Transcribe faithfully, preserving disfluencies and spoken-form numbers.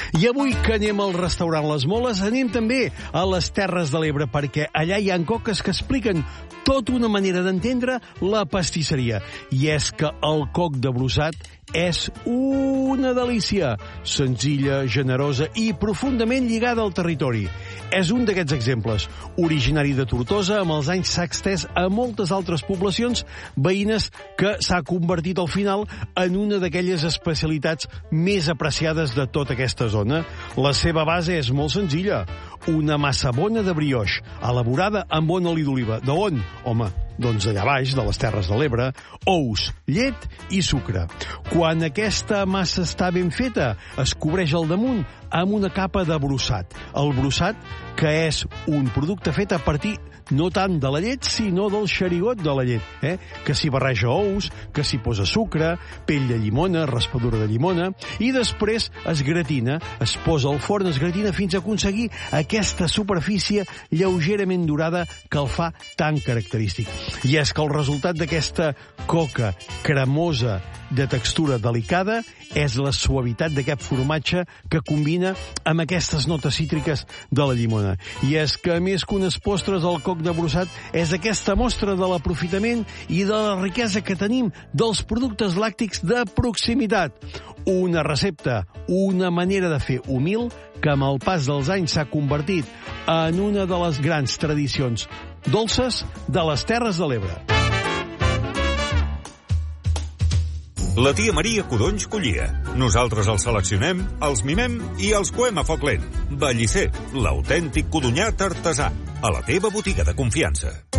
I avui que anem al restaurant Les Moles, anem també a les Terres de l'Ebre, perquè allà hi ha coques que expliquen tota una manera d'entendre la pastisseria. I és que el coc de brossat és una delícia, senzilla, generosa i profundament lligada al territori. És un d'aquests exemples. Originari de Tortosa, amb els anys s'ha extès a moltes altres poblacions veïnes que s'ha convertit al final en una d'aquelles especialitats més apreciades de tota aquesta zona. La seva base és molt senzilla. Una massa bona de brioix, elaborada amb bon oli d'oliva. D'on? Home, doncs allà baix, de les Terres de l'Ebre, ous, llet i sucre. Quan aquesta massa està ben feta, es cobreix al damunt amb una capa de brossat. El brossat, que és un producte fet a partir no tant de la llet, sinó del xerigot de la llet, eh? que s'hi barreja ous, que s'hi posa sucre, pell de llimona, raspadura de llimona, i després es gratina, es posa al forn, es gratina fins a aconseguir aquesta superfície lleugerament dorada que el fa tan característic. I és que el resultat d'aquesta coca cremosa de textura delicada és la suavitat d'aquest formatge que combina amb aquestes notes cítriques de la llimona. I és que, més que unes postres, el coc de brossat és aquesta mostra de l'aprofitament i de la riquesa que tenim dels productes làctics de proximitat. Una recepta, una manera de fer humil que amb el pas dels anys s'ha convertit en una de les grans tradicions dolces de les Terres de l'Ebre. La tia Maria codonys collia. Nosaltres els seleccionem, els mimem i els coem a foc lent. Bellicer, l'autèntic codonyat artesà. A la teva botiga de confiança.